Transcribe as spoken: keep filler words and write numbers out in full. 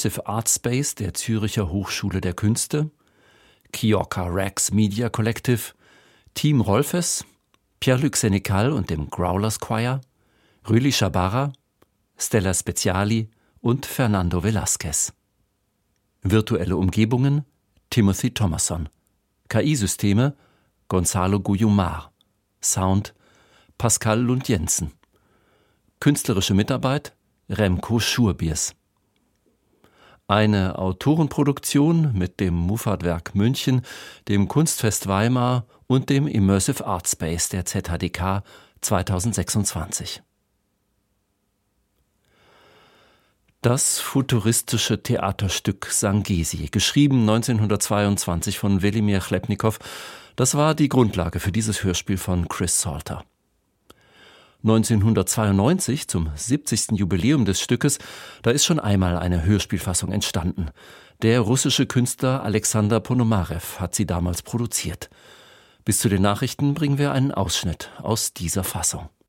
Immersive Art Space der Zürcher Hochschule der Künste, Kioka Rex Media Collective, Team Rolfes, Pierre-Luc Sénécal und dem Growlers Choir, Rüli Schabara, Stella Speziali und Fernando Velázquez. Virtuelle Umgebungen Timothy Thomasson. K I-Systeme Gonzalo Guiomar. Sound Pascal Lund-Jensen. Künstlerische Mitarbeit Remco Schurbiers. Eine Autorenproduktion mit dem Muffatwerk München, dem Kunstfest Weimar und dem Immersive Art Space der Z H D K zweitausendsechsundzwanzig. Das futuristische Theaterstück Sangesi, geschrieben neunzehnhundertzweiundzwanzig von Welimir Chlebnikow, das war die Grundlage für dieses Hörspiel von Chris Salter. neunzehnhundertzweiundneunzig, zum siebzigsten Jubiläum des Stückes, da ist schon einmal eine Hörspielfassung entstanden. Der russische Künstler Alexander Ponomarew hat sie damals produziert. Bis zu den Nachrichten bringen wir einen Ausschnitt aus dieser Fassung.